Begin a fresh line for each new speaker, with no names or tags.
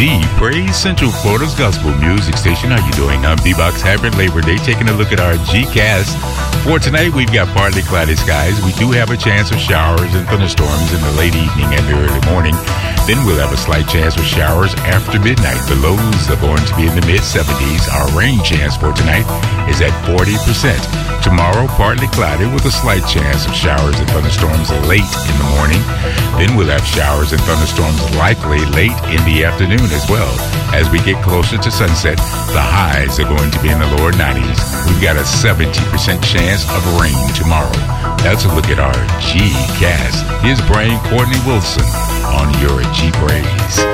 G Praise Central Florida's gospel music station. How you doing? I'm D-Box. Happy Labor Day. Taking a look at our G-Cast. For tonight, we've got partly cloudy skies. We do have a chance of showers and thunderstorms in the late evening and the early morning. Then we'll have a slight chance of showers after midnight. The lows are going to be in the mid-70s. Our rain chance for tonight is at 40%. Tomorrow, partly cloudy with a slight chance of showers and thunderstorms late in the morning. Then we'll have showers and thunderstorms likely late in the afternoon as well. As we get closer to sunset, the highs are going to be in the lower 90s. We've got a 70% chance of rain tomorrow. That's a look at our G-Cast. Here's Brian Courtney Wilson on your G-Praise.